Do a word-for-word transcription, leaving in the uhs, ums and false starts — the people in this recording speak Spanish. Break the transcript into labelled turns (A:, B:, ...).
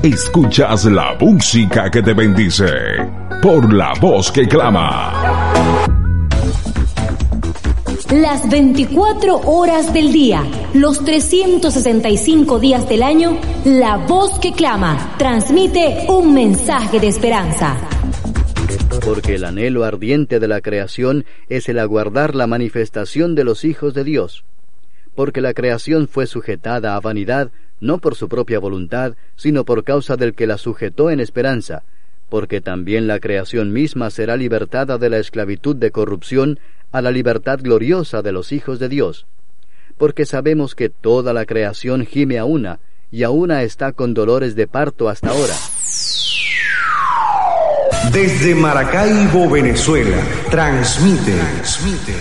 A: Escuchas la música que te bendice por la voz que clama.
B: Las veinticuatro horas del día, los trescientos sesenta y cinco días del año, la voz que clama transmite un mensaje de esperanza.
C: Porque el anhelo ardiente de la creación es el aguardar la manifestación de los hijos de Dios. Porque la creación fue sujetada a vanidad, no por su propia voluntad, sino por causa del que la sujetó en esperanza, porque también la creación misma será libertada de la esclavitud de corrupción a la libertad gloriosa de los hijos de Dios. Porque sabemos que toda la creación gime a una, y a una está con dolores de parto hasta ahora.
D: Desde Maracaibo, Venezuela, transmite, transmite